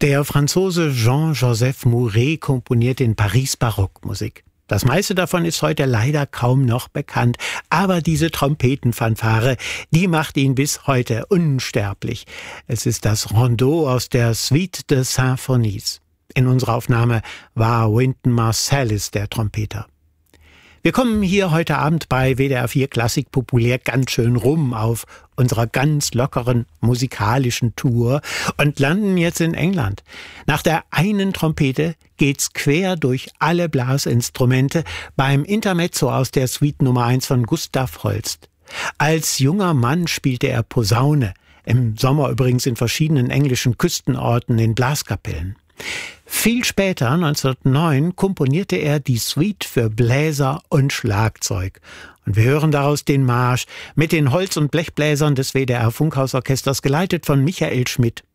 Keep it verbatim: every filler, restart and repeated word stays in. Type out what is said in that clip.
Der Franzose Jean-Joseph Mouret komponiert in Paris Barockmusik. Das meiste davon ist heute leider kaum noch bekannt, aber diese Trompetenfanfare, die macht ihn bis heute unsterblich. Es ist das Rondeau aus der Suite des Symphonies. In unserer Aufnahme war Wynton Marsalis der Trompeter. Wir kommen hier heute Abend bei W D R vier Klassik populär ganz schön rum auf unserer ganz lockeren musikalischen Tour und landen jetzt in England. Nach der einen Trompete geht's quer durch alle Blasinstrumente beim Intermezzo aus der Suite Nummer eins von Gustav Holst. Als junger Mann spielte er Posaune, im Sommer übrigens in verschiedenen englischen Küstenorten in Blaskapellen. Viel später, neunzehnhundertneun, komponierte er die Suite für Bläser und Schlagzeug. Und wir hören daraus den Marsch mit den Holz- und Blechbläsern des W D R Funkhausorchesters, geleitet von Michael Schmidt.